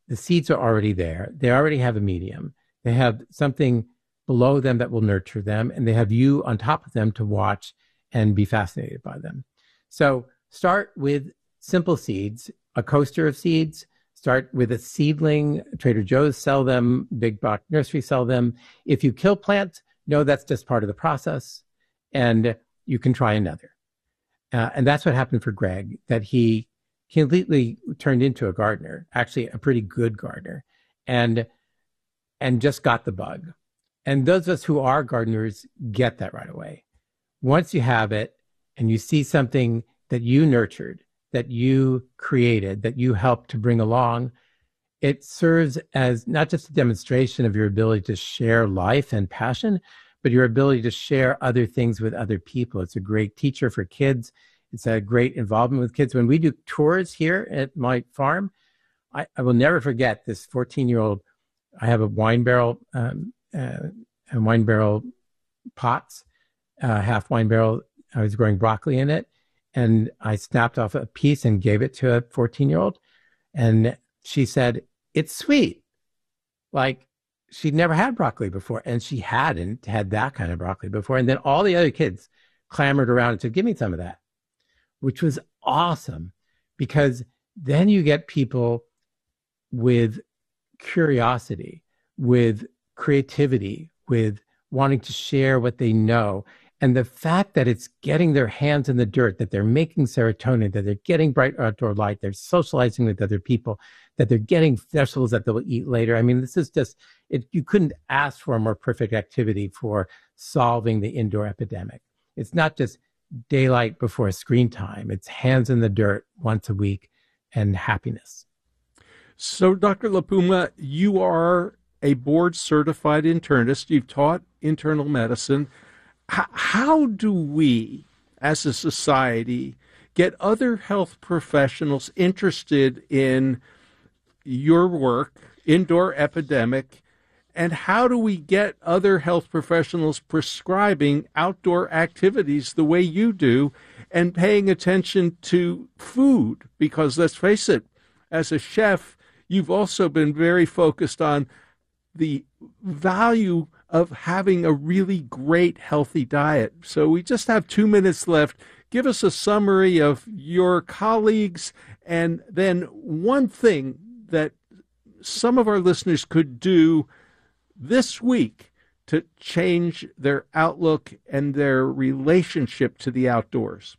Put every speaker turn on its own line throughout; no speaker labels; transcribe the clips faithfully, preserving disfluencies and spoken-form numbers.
The seeds are already there. They already have a medium. They have something below them that will nurture them, and they have you on top of them to watch and be fascinated by them. So start with simple seeds, a coaster of seeds. Start with a seedling. Trader Joe's sell them. Big box nurseries sell them. If you kill plants, no, that's just part of the process, and you can try another. Uh, and that's what happened for Greg, that he completely turned into a gardener, actually a pretty good gardener, and and just got the bug. And those of us who are gardeners get that right away. Once you have it and you see something that you nurtured, that you created, that you helped to bring along, it serves as not just a demonstration of your ability to share life and passion, but your ability to share other things with other people. It's a great teacher for kids. It's a great involvement with kids. When we do tours here at my farm, I, I will never forget this fourteen-year-old. I have a wine barrel, um, uh, a wine barrel pots, uh, half wine barrel. I was growing broccoli in it, and I snapped off a piece and gave it to a fourteen-year-old. And she said, "It's sweet." Like, she'd never had broccoli before, and she hadn't had that kind of broccoli before. And then all the other kids clamored around and said, "Give me some of that," which was awesome, because then you get people with curiosity, with creativity, with wanting to share what they know. And the fact that it's getting their hands in the dirt, that they're making serotonin, that they're getting bright outdoor light, they're socializing with other people, that they're getting vegetables that they'll eat later. I mean, this is just, it, you couldn't ask for a more perfect activity for solving the indoor epidemic. It's not just daylight before screen time. It's hands in the dirt once a week and happiness.
So, Doctor LaPuma, you are a board-certified internist. You've taught internal medicine. H- how do we, as a society, get other health professionals interested in your work, indoor epidemic, and how do we get other health professionals prescribing outdoor activities the way you do and paying attention to food? Because let's face it, as a chef, you've also been very focused on the value of having a really great, healthy diet. So we just have two minutes left. Give us a summary of your colleagues, and then one thing that some of our listeners could do this week to change their outlook and their relationship to the outdoors.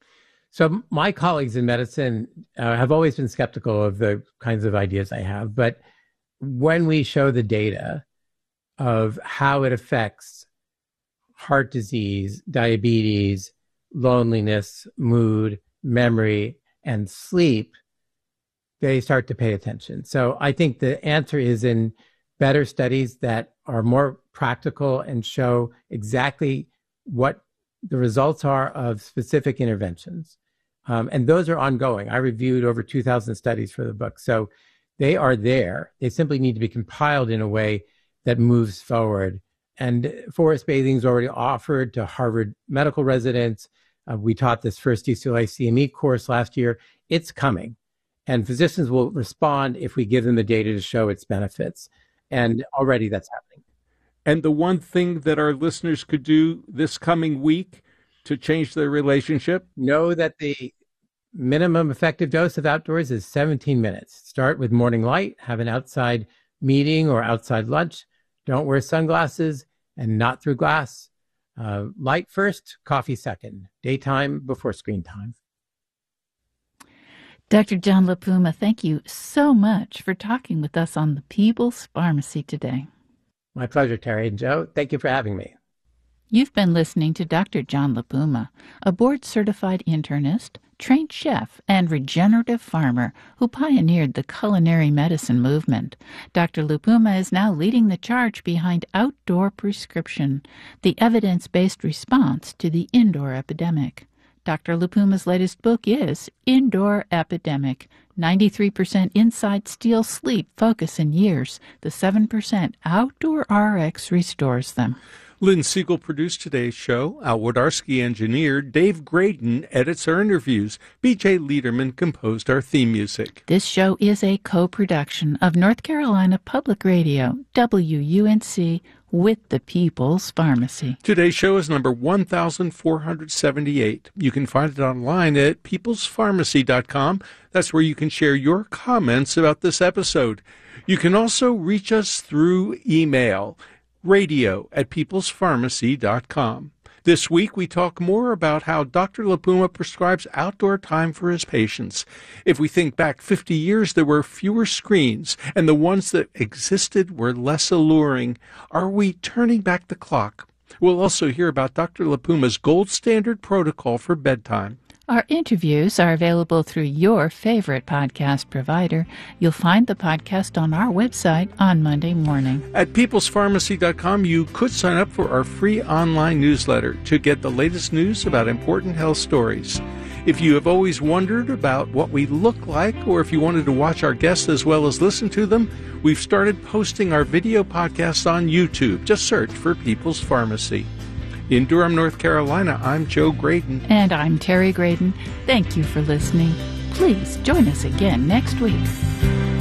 So my colleagues in medicine uh, have always been skeptical of the kinds of ideas I have. But when we show the data of how it affects heart disease, diabetes, loneliness, mood, memory, and sleep, they start to pay attention. So I think the answer is in better studies that are more practical and show exactly what the results are of specific interventions. Um, and those are ongoing. I reviewed over two thousand studies for the book. So they are there. They simply need to be compiled in a way that moves forward. And forest bathing is already offered to Harvard medical residents. Uh, we taught this first U C L A C M E course last year. It's coming. And physicians will respond if we give them the data to show its benefits. And already that's happening.
And the one thing that our listeners could do this coming week to change their relationship?
Know that the minimum effective dose of outdoors is seventeen minutes. Start with morning light, have an outside meeting or outside lunch. Don't wear sunglasses and not through glass. Uh, light first, coffee second. Daytime before screen time.
Doctor John LaPuma, thank you so much for talking with us on the People's Pharmacy today.
My pleasure, Terry and Joe. Thank you for having me.
You've been listening to Doctor John LaPuma, a board-certified internist, trained chef, and regenerative farmer who pioneered the culinary medicine movement. Doctor LaPuma is now leading the charge behind Outdoor Prescription, the evidence-based response to the indoor epidemic. Doctor LaPuma's latest book is Indoor Epidemic, ninety-three percent inside steal sleep, focus, and years. The seven percent outdoor R X restores them.
Lynn Siegel produced today's show. Al Wodarski engineered. Dave Graydon edits our interviews. B J Liederman composed our theme music.
This show is a co-production of North Carolina Public Radio, W U N C, with the People's Pharmacy.
Today's show is number one thousand four hundred seventy-eight. You can find it online at peoples pharmacy dot com. That's where you can share your comments about this episode. You can also reach us through email, radio at peoples pharmacy dot com. This week, we talk more about how Doctor LaPuma prescribes outdoor time for his patients. If we think back fifty years, there were fewer screens, and the ones that existed were less alluring. Are we turning back the clock? We'll also hear about Doctor LaPuma's gold standard protocol for bedtime.
Our interviews are available through your favorite podcast provider. You'll find the podcast on our website on Monday morning.
At peoples pharmacy dot com, you could sign up for our free online newsletter to get the latest news about important health stories. If you have always wondered about what we look like, or if you wanted to watch our guests as well as listen to them, we've started posting our video podcasts on YouTube. Just search for People's Pharmacy. In Durham, North Carolina, I'm Joe Graydon.
And I'm Terry Graydon. Thank you for listening. Please join us again next week.